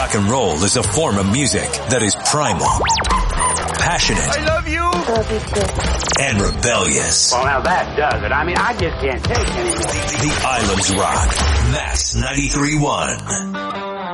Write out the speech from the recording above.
Rock and roll is a form of music that is primal, passionate, I love you. Love you too. and rebellious. Well, now that does it. I mean, I just can't take anymore. The Islands Rock. Mass 93.1.